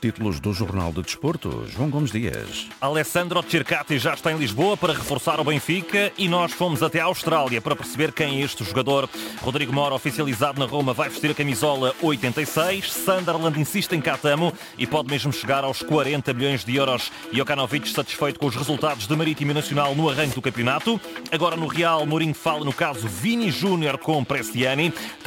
títulos do Jornal de Desporto. João Gomes Dias. Alessandro Cercati já está em Lisboa para reforçar o Benfica e nós fomos até a Austrália para perceber quem é este jogador. Rodrigo Mora, oficializado na Roma, vai vestir a camisola 86. Sunderland insiste em Catamo e pode mesmo chegar aos 40 milhões de euros. Jokanovic satisfeito com os resultados de Marítimo e Nacional no arranque do campeonato. Agora no Real, Mourinho fala no caso Vini Júnior com Prestiani.